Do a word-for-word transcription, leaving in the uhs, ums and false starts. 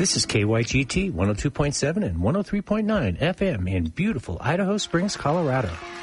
This is K Y G T one oh two point seven and one oh three point nine F M in beautiful Idaho Springs, Colorado.